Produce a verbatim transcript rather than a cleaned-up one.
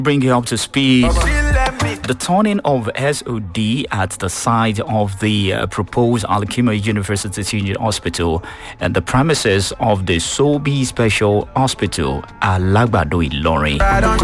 Bring you up to speed. The turning of S O D at the site of the uh, proposed Alkima University Teaching Hospital and the premises of the Sobi Special Hospital, Alagbado Ilorin.